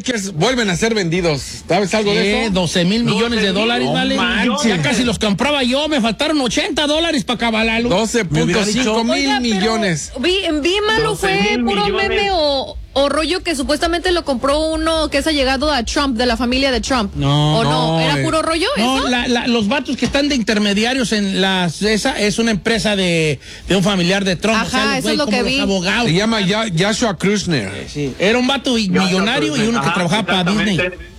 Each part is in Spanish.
Lakers vuelven a ser vendidos. ¿Sabes algo de eso? 12,000 millones de dólares, vale. Ya casi los compraba yo, me faltaron $80 para cabalarlo. 12.5 mil millones. Vi malo, fue puro millones. meme o rollo que supuestamente lo compró uno que es allegado a Trump, de la familia de Trump. No, ¿Era puro rollo no, eso? los vatos que están de intermediarios en esa es una empresa de un familiar de Trump. Ajá, eso es lo que vi. Abogados. Se llama Joshua Kushner. Sí. Era un vato millonario y uno que trabajaba para Disney.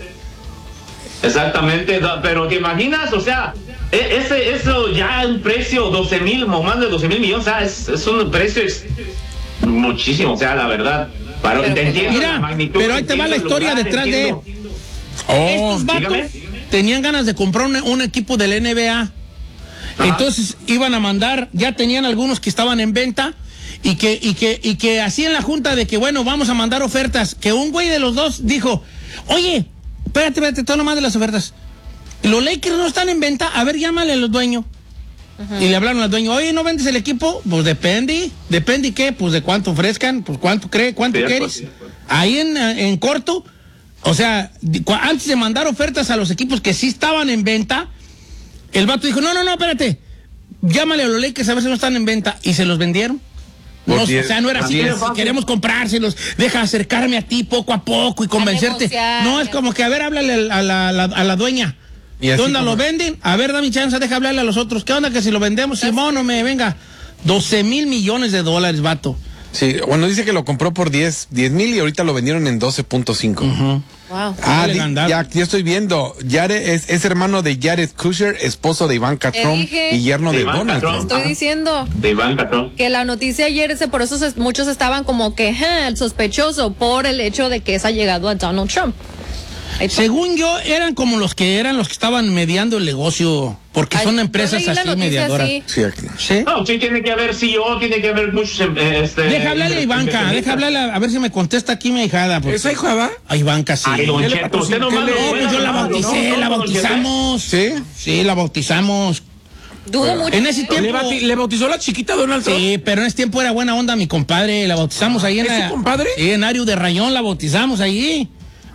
Exactamente, pero ¿te imaginas? O sea, eso ya un precio 12,000, más de 12,000 millones, o sea, es un precio muchísimo, o sea, la verdad. Mira, pero ahí te va la historia detrás de estos vatos. Dígame. Tenían ganas de comprar un equipo del NBA. Ajá. Entonces iban a mandar, ya tenían algunos que estaban en venta y que así en la junta de que bueno, vamos a mandar ofertas, que un güey de los dos dijo, oye, espérate, todo nomás de las ofertas. Los Lakers no están en venta, a ver, llámale a los dueños. Ajá. Y le hablaron al dueño, oye, ¿no vendes el equipo? Pues depende qué, pues de cuánto ofrezcan, pues cuánto quieres. Pues. Ahí en corto, o sea, antes de mandar ofertas a los equipos que sí estaban en venta, el vato dijo, no, espérate, llámale a los Lakers a ver si no están en venta, y se los vendieron. No, o sea, no era así, si queremos comprárselos, deja acercarme a ti poco a poco y convencerte. No, es como que, a ver, háblale a la dueña. ¿Qué onda, lo venden? A ver, dame chance, deja hablarle a los otros. ¿Qué onda que si lo vendemos? Simón, no me venga. 12,000 millones de dólares, vato. Sí, bueno, dice que lo compró por 10,000 y ahorita lo vendieron en 12.5. Wow. Ya estoy viendo. Jared es hermano de Jared Kushner, esposo de Ivanka Trump y yerno de Donald Trump. Estoy diciendo de Ivanka Trump. Que la noticia ayer, por eso muchos estaban como que el sospechoso por el hecho de que es allegado a Donald Trump. Según yo, eran como los que estaban mediando el negocio, porque son empresas así mediadoras. Sí. No, sí tiene que haber CEO, tiene que haber muchos. Deja hablarle a Ivanka, a ver si me contesta aquí mi hijada. ¿Esa hijada? A Ivanka, sí. Ay, don Cheto, usted no manda. Pues yo la bauticé, la bautizamos. ¿Sí? Sí, la bautizamos. Dudo mucho. En ese tiempo. ¿Le bautizó la chiquita Donald Trump? Sí, pero en ese tiempo era buena onda mi compadre. La bautizamos ahí en ¿Es su compadre? Sí, en Ario de Rayón la bautizamos ahí.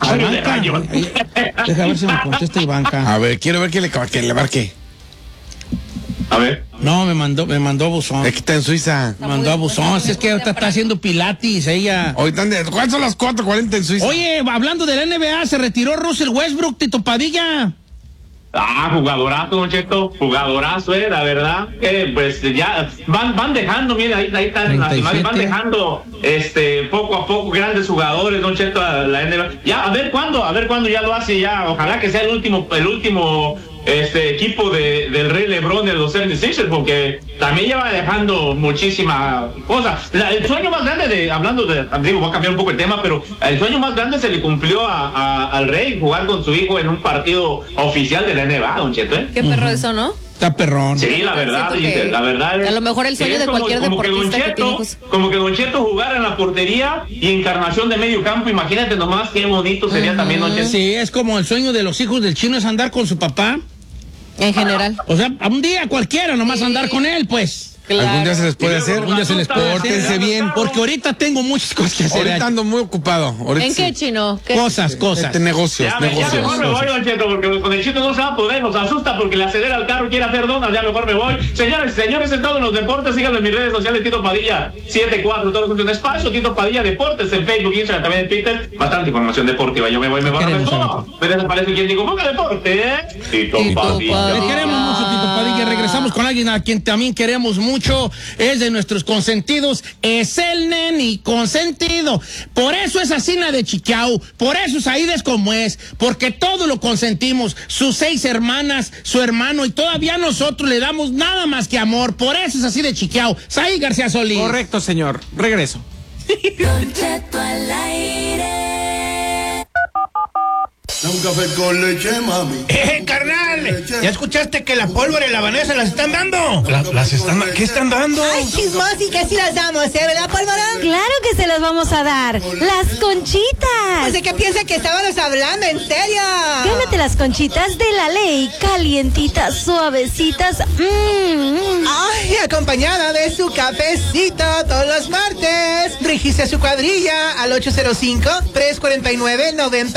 Deja ver si me contesta Ivanka. A ver, quiero ver que le marque. A ver. No, me mandó a buzón. Es que está en Suiza. Me mandó a buzón. Es que ahorita está haciendo pilates ella. ¿Cuáles son las 4:40 en Suiza? Oye, hablando de la NBA, se retiró Russell Westbrook, Tito Padilla. Jugadorazo, don Cheto, jugadorazo, la verdad, pues ya van dejando, mira, ahí están en nacionales, van dejando poco a poco grandes jugadores, don Cheto, a la NBA. Ya, a ver cuándo ya lo hace ya, ojalá que sea el último equipo del Rey LeBron de los 76ers, porque también ya va dejando muchísima cosa. El sueño más grande voy a cambiar un poco el tema, pero el sueño más grande se le cumplió al Rey, jugar con su hijo en un partido oficial de la NBA, don Cheto. Qué perro eso, ¿no? Está perrón. Sí, la verdad a lo mejor el sueño de cualquier deportista que tiene como que Don Cheto jugara en la portería y encarnación de medio campo, imagínate nomás qué bonito sería también, Don Cheto. Sí, es como el sueño de los hijos del chino, es andar con su papá. En general. O sea, a un día cualquiera, nomás andar con él, pues. Claro. ¿Algún día se les puede hacer? Algún día se les puede hacer. Pórtense bien. Porque ahorita tengo muchas cosas que hacer. Ahorita ando muy ocupado. ¿En qué, chino? ¿Qué? Cosas. Negocios. Ya mejor me voy, Don Cheto, porque con el Chito no se va a poder, nos asusta porque le acelera al carro, quiere hacer donas, ya mejor me voy. Señores, en todos los deportes, síganme en mis redes sociales, Tito Padilla 74, todos los espacio, Tito Padilla Deportes, en Facebook, Instagram, también en Twitter, bastante información deportiva. Yo me voy, todo. Me desaparece quien digo, ponga deporte, Tito Padilla. Le queremos mucho, Tito Padilla. Regresamos con alguien a quien también queremos mucho. Es de nuestros consentidos, es el neni consentido. Por eso es Asina de Chiquiao, por eso Saíd es como es, porque todo lo consentimos, sus 6 hermanas, su hermano, y todavía nosotros le damos nada más que amor. Por eso es así de Chiquiao. Saíd García Solís. Correcto, señor. Regreso. Don Cheto al aire. Un café con leche, mami. Carnal, ¿ya escuchaste que la pólvora y la Vanessa las están dando? ¿Qué están dando? Ay, chismos, y que sí las damos, ¿verdad, pólvora? Claro que se las vamos a dar. Las conchitas. Pues de qué piensa que estábamos hablando, en serio. Gánate las conchitas de la ley, calientitas, suavecitas. Ay, acompañada de su cafecito todos los martes. Registre su cuadrilla al 805-349-90.